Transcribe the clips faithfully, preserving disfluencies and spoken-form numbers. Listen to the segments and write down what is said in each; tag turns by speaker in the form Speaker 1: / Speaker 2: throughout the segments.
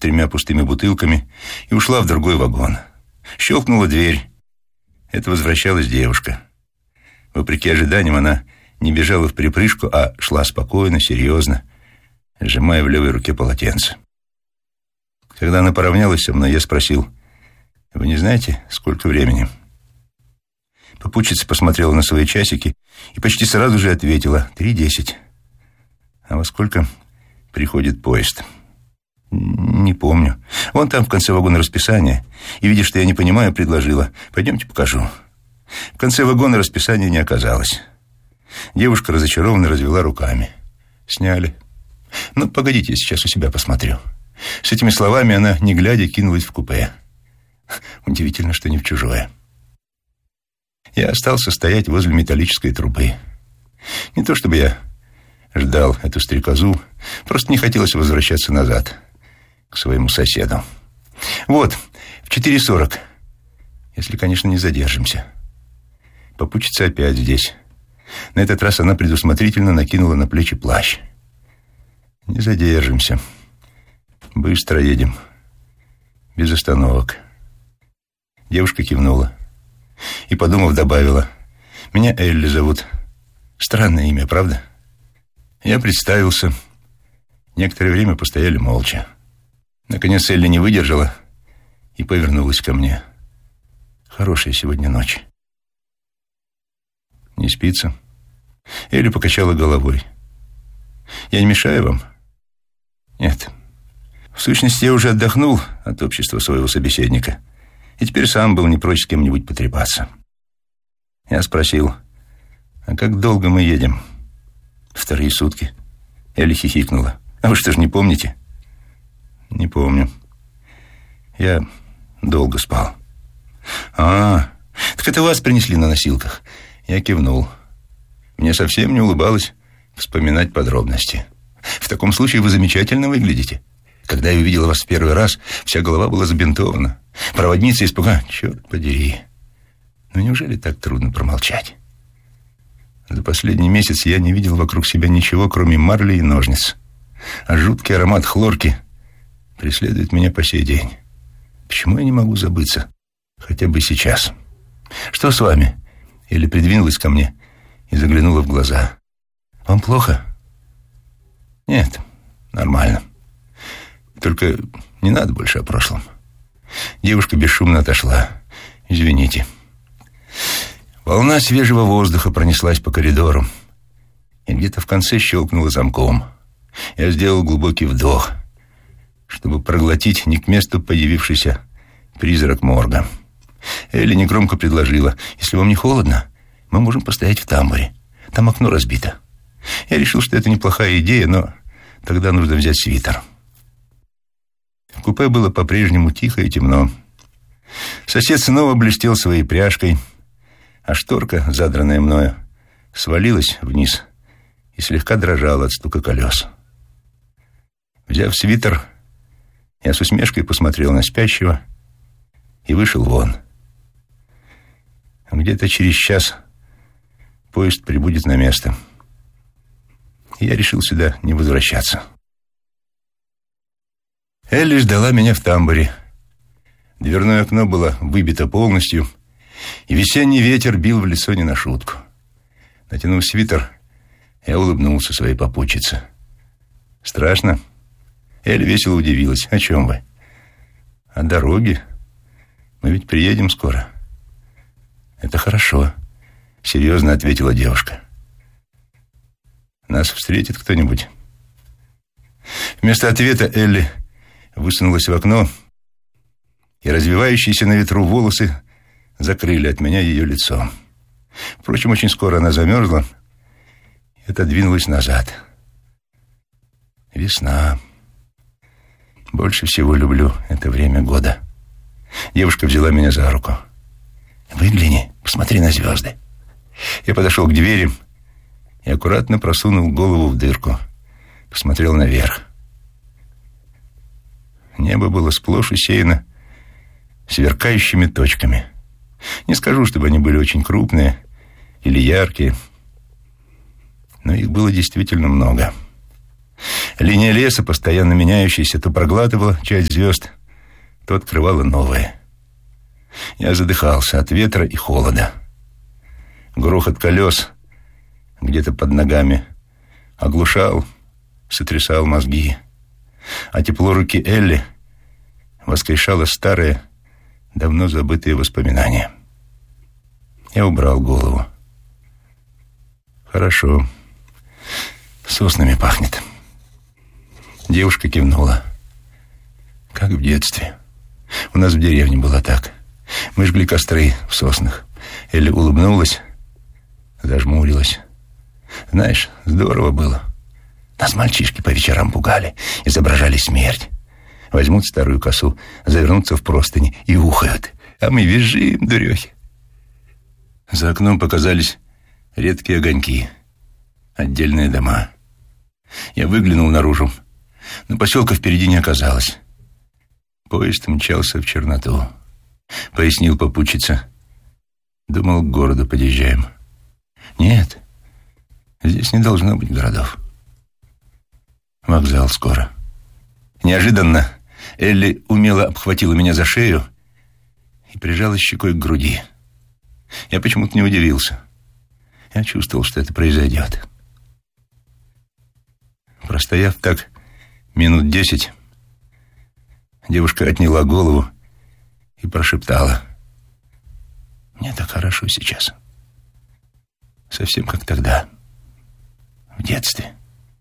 Speaker 1: тремя пустыми бутылками и ушла в другой вагон. Щелкнула дверь. Это возвращалась девушка. Вопреки ожиданиям, она не бежала вприпрыжку, а шла спокойно, серьезно, сжимая в левой руке полотенце. Когда она поравнялась со мной, я спросил: «Вы не знаете, сколько времени?» Попутчица посмотрела на свои часики и почти сразу же ответила: «Три десять». «А во сколько приходит поезд?» «Не помню. Вон там в конце вагона расписание». И, видя, что я не понимаю, предложила: «Пойдемте покажу». В конце вагона расписания не оказалось. Девушка разочарованно развела руками. «Сняли». «Ну, погодите, я сейчас у себя посмотрю». С этими словами она, не глядя, кинулась в купе. Удивительно, что не в чужое. Я остался стоять возле металлической трубы. Не то чтобы я ждал эту стрекозу, просто не хотелось возвращаться назад, к своему соседу. Вот, в четыре сорок, если, конечно, не задержимся. Попутчица опять здесь. На этот раз она предусмотрительно накинула на плечи плащ. Не задержимся. Быстро едем. Без остановок. Девушка кивнула. И, подумав, добавила: «Меня Элли зовут». Странное имя, правда? Я представился. Некоторое время постояли молча. Наконец Элли не выдержала и повернулась ко мне. «Хорошая сегодня ночь». «Не спится?» Элли покачала головой. «Я не мешаю вам?» «Нет. В сущности, я уже отдохнул от общества своего собеседника и теперь сам был не прочь с кем-нибудь потрепаться». Я спросил: «А как долго мы едем?» «Вторые сутки». Элли хихикнула. «А вы что ж, не помните?» «Не помню. Я долго спал». «А, так это вас принесли на носилках?» Я кивнул. Мне совсем не улыбалось вспоминать подробности. «В таком случае вы замечательно выглядите. Когда я увидела вас в первый раз, вся голова была забинтована. Проводница испугалась. Черт подери. Ну неужели так трудно промолчать? За последний месяц я не видел вокруг себя ничего, кроме марли и ножниц. А жуткий аромат хлорки преследует меня по сей день. Почему я не могу забыться? Хотя бы сейчас. Что с вами?» Элли придвинулась ко мне и заглянула в глаза. «Вам плохо?» «Нет, нормально. Только не надо больше о прошлом». Девушка бесшумно отошла. «Извините». Волна свежего воздуха пронеслась по коридору и где-то в конце щелкнула замком. Я сделал глубокий вдох, чтобы проглотить не к месту появившийся призрак морга. Элли негромко предложила: «Если вам не холодно, мы можем постоять в тамбуре. Там окно разбито». Я решил, что это неплохая идея, но тогда нужно взять свитер. В купе было по-прежнему тихо и темно. Сосед снова блестел своей пряжкой, а шторка, задранная мною, свалилась вниз и слегка дрожала от стука колес. Взяв свитер, я с усмешкой посмотрел на спящего и вышел вон. Где-то через час поезд прибудет на место. И я решил сюда не возвращаться. Элли ждала меня в тамбуре. Дверное окно было выбито полностью, и весенний ветер бил в лицо не на шутку. Натянув свитер, я улыбнулся своей попутчице. «Страшно?» Элли весело удивилась. «О чем вы?» «О дороге. Мы ведь приедем скоро». «Это хорошо», — серьезно ответила девушка. «Нас встретит кто-нибудь?» Вместо ответа Элли высунулась в окно, и развивающиеся на ветру волосы закрыли от меня ее лицо. Впрочем, очень скоро она замерзла и отодвинулась назад. Весна. Больше всего люблю это время года. Девушка взяла меня за руку. «Выгляни, посмотри на звезды». Я подошел к двери и аккуратно просунул голову в дырку. Посмотрел наверх. Небо было сплошь усеяно сверкающими точками. Не скажу, чтобы они были очень крупные или яркие, но их было действительно много. Линия леса, постоянно меняющаяся, то проглатывала часть звезд, то открывала новые. Я задыхался от ветра и холода. Грохот колес где-то под ногами оглушал, сотрясал мозги. А тепло руки Элли воскрешало старые, давно забытые воспоминания. Я убрал голову. Хорошо. Соснами пахнет. Девушка кивнула. Как в детстве. У нас в деревне было так. Мы жгли костры в соснах. Элли улыбнулась, зажмурилась. Знаешь, здорово было. Нас мальчишки по вечерам пугали, изображали смерть. Возьмут старую косу, завернутся в простыни и ухают. А мы визжим, дурехи. За окном показались редкие огоньки, отдельные дома. Я выглянул наружу, но поселка впереди не оказалось. Поезд мчался в черноту. Пояснил попутчица. Думал, к городу подъезжаем. Нет, здесь не должно быть городов. Вокзал скоро. Неожиданно Элли умело обхватила меня за шею и прижалась щекой к груди. Я почему-то не удивился. Я чувствовал, что это произойдет. Простояв так минут десять, девушка отняла голову и прошептала. Мне так хорошо сейчас. Совсем как тогда, в детстве.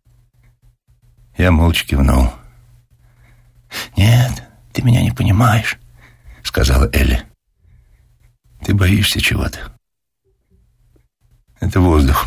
Speaker 1: Я молча кивнул. «Нет, ты меня не понимаешь», — сказала Элли. «Ты боишься чего-то. Это воздух.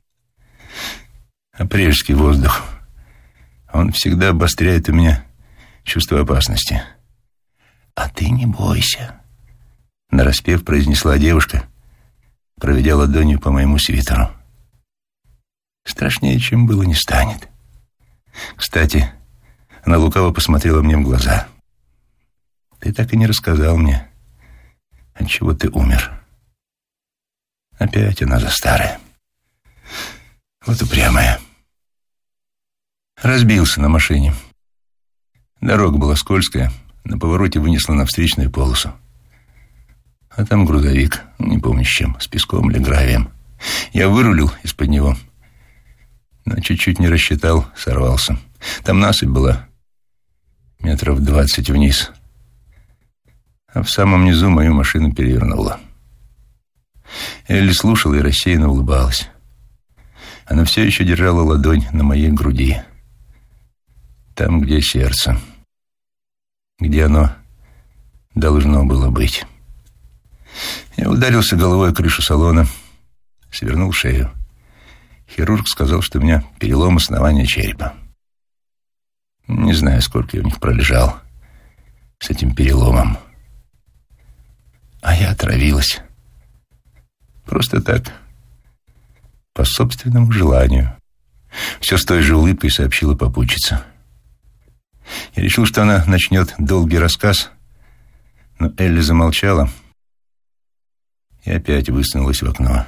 Speaker 1: Апрельский воздух. Он всегда обостряет у меня чувство опасности». «А ты не бойся», — нараспев произнесла девушка, проведя ладонью по моему свитеру. «Страшнее, чем было, не станет. Кстати, она лукаво посмотрела мне в глаза. Ты так и не рассказал мне, отчего ты умер. Опять она за старое. Вот упрямая. Разбился на машине. Дорога была скользкая, на повороте вынесла на встречную полосу. А там грузовик, не помню с чем, с песком или гравием. Я вырулил из-под него, но чуть-чуть не рассчитал, сорвался. Там насыпь была метров двадцать вниз, а в самом низу мою машину перевернуло. Элли слушала и рассеянно улыбалась. Она все еще держала ладонь на моей груди, там, где сердце, где оно должно было быть. Я ударился головой о крышу салона, свернул шею. Хирург сказал, что у меня перелом основания черепа. Не знаю, сколько я у них пролежал с этим переломом. А я отравилась. Просто так, по собственному желанию. Все с той же улыбкой сообщила попутчица. Я решил, что она начнет долгий рассказ, но Элли замолчала и опять высунулась в окно.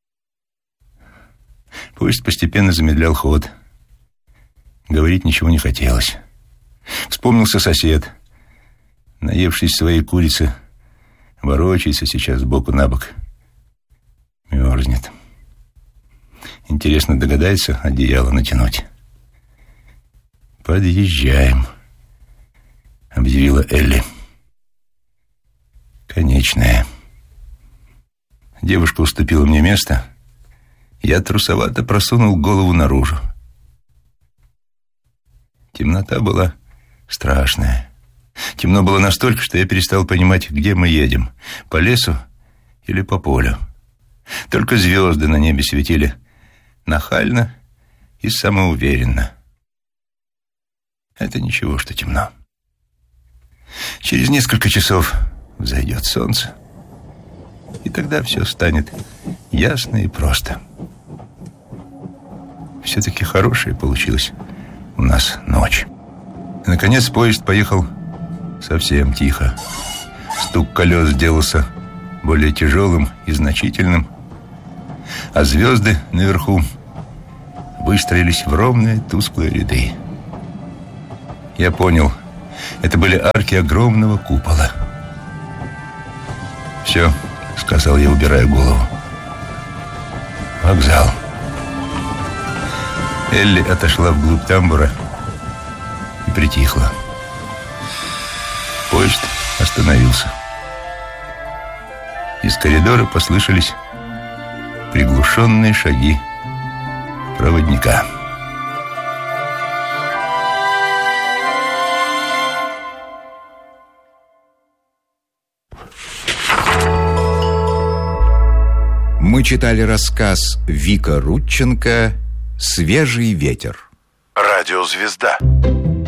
Speaker 1: Поезд постепенно замедлял ход. Говорить ничего не хотелось. Вспомнился сосед, наевшись своей курицы, ворочается сейчас сбоку на бок. Мерзнет. Интересно, догадается одеяло натянуть? «Подъезжаем», — объявила Элли. «Конечная». Девушка уступила мне место. Я трусовато просунул голову наружу. Темнота была страшная. Темно было настолько, что я перестал понимать, где мы едем, по лесу или по полю. Только звезды на небе светили нахально и самоуверенно. Это ничего, что темно. Через несколько часов взойдет солнце, и тогда все станет ясно и просто. Все-таки хорошая получилась у нас ночь. И, наконец, поезд поехал совсем тихо. Стук колес сделался более тяжелым и значительным, а звезды наверху выстроились в ровные тусклые ряды. Я понял. Это были арки огромного купола. «Все», — сказал я, убирая голову. «Вокзал». Элли отошла вглубь тамбура и притихла. Поезд остановился. Из коридора послышались приглушенные шаги проводника.
Speaker 2: Мы читали рассказ Вика Рудченко «Свежий ветер».
Speaker 3: Радиозвезда.